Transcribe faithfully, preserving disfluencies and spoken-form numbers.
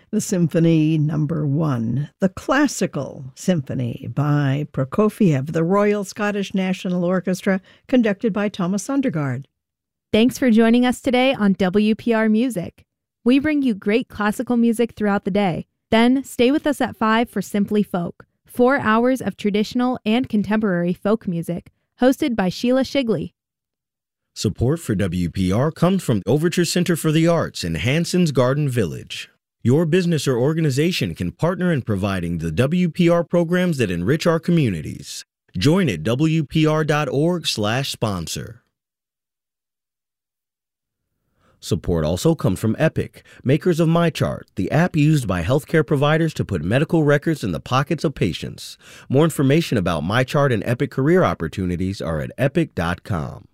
The Symphony Number One, the Classical Symphony by Prokofiev, the Royal Scottish National Orchestra, conducted by Thomas Sundergaard. Thanks for joining us today on W P R Music. We bring you great classical music throughout the day. Then stay with us at five for Simply Folk, four hours of traditional and contemporary folk music, hosted by Sheila Shigley. Support for W P R comes from Overture Center for the Arts in Hanson's Garden Village. Your business or organization can partner in providing the W P R programs that enrich our communities. Join at W P R dot org slash sponsor. Support also comes from Epic, makers of MyChart, the app used by healthcare providers to put medical records in the pockets of patients. More information about MyChart and Epic career opportunities are at epic dot com.